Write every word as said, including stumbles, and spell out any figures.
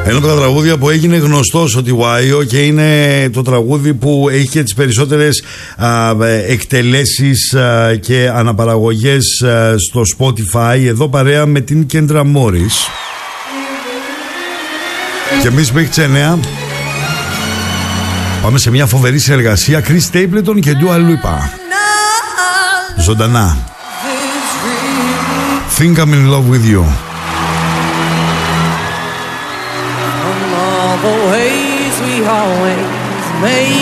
Ένα από τα τραγούδια που έγινε γνωστός ότι Wire και είναι το τραγούδι που έχει και τις περισσότερες α, εκτελέσεις α, και αναπαραγωγές α, στο Spotify, εδώ παρέα με την Kendra Morris. Και εμείς μέχρι τις εννιά πάμε σε μια φοβερή συνεργασία Chris Stapleton και Dua Lipa. Ζωντανά. Think I'm in love with you. The ways we always made